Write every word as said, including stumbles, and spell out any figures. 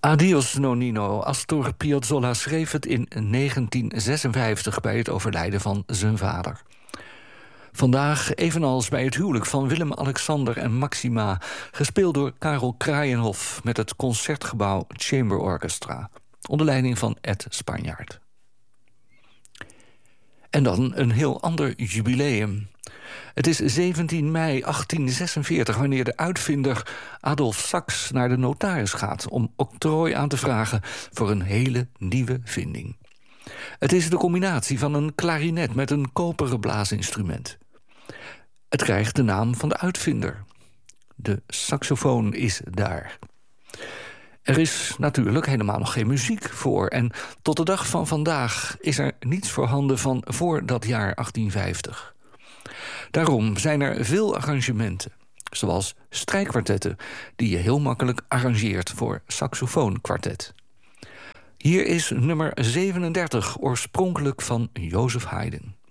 Adios Nonino. Astor Piazzolla schreef het in negentien zesenvijftig bij het overlijden van zijn vader. Vandaag, evenals bij het huwelijk van Willem-Alexander en Maxima, gespeeld door Karel Kraaienhof met het Concertgebouw Chamber Orchestra, onder leiding van Ed Spanjaard. En dan een heel ander jubileum. Het is zeventien mei achttien zesenveertig wanneer de uitvinder Adolf Sachs naar de notaris gaat om octrooi aan te vragen voor een hele nieuwe vinding. Het is de combinatie van een klarinet met een koperen blaasinstrument. Het krijgt de naam van de uitvinder. De saxofoon is daar. Er is natuurlijk helemaal nog geen muziek voor en tot de dag van vandaag is er niets voorhanden van voor dat jaar achttien vijftig. Daarom zijn er veel arrangementen, zoals strijkkwartetten, die je heel makkelijk arrangeert voor saxofoonkwartet. Hier is nummer zevenendertig, oorspronkelijk van Joseph Haydn.